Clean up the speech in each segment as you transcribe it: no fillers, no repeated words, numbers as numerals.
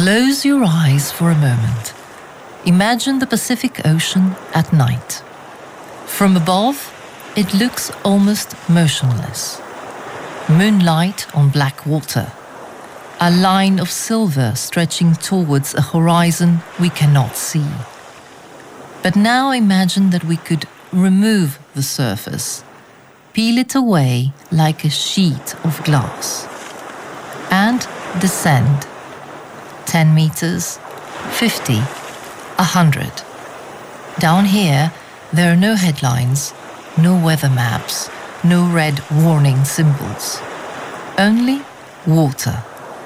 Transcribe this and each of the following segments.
Close your eyes for a moment. Imagine the Pacific Ocean at night. From above, it looks almost motionless. Moonlight on black water. A line of silver stretching towards a horizon we cannot see. But now imagine that we could remove the surface, peel it away like a sheet of glass, and descend 10 meters, 50, 100. Down here, there are no headlines, no weather maps, no red warning symbols. Only water.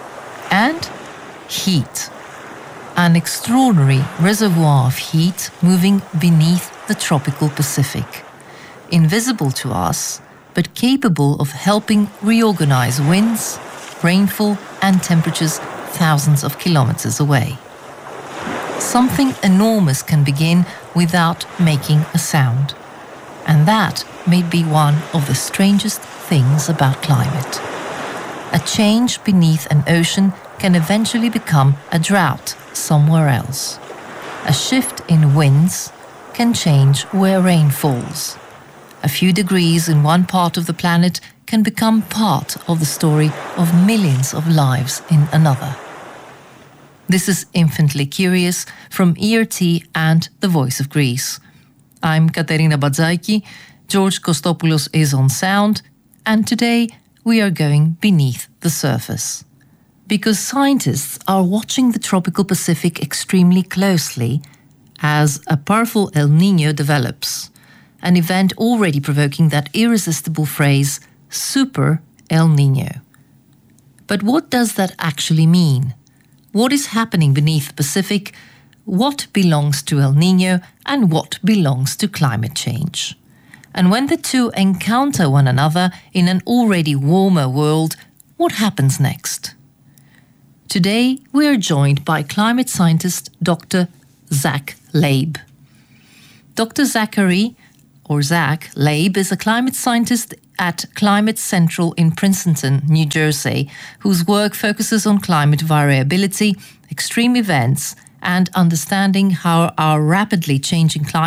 And heat. An extraordinary reservoir of heat moving beneath the tropical Pacific. Invisible to us, but capable of helping reorganize winds, rainfall, and temperatures thousands of kilometers away. Something enormous can begin without making a sound. And that may be one of the strangest things about climate. A change beneath an ocean can eventually become a drought somewhere else. A shift in winds can change where rain falls. A few degrees in one part of the planet can become part of the story of millions of lives in another. This is Infinitely Curious from ERT and The Voice of Greece. I'm Katerina Badzaiki, George Kostopoulos is on sound, and today we are going beneath the surface. Because scientists are watching the tropical Pacific extremely closely as a powerful El Niño develops, an event already provoking that irresistible phrase, Super El Niño. But what does that actually mean? What is happening beneath the Pacific? What belongs to El Niño and what belongs to climate change? And when the two encounter one another in an already warmer world, what happens next? Today, we are joined by climate scientist Dr. Zach Leib. Dr. Zachary, or Zach Leib, is a climate scientist at Climate Central in Princeton, New Jersey, whose work focuses on climate variability, extreme events, and understanding how our rapidly changing climate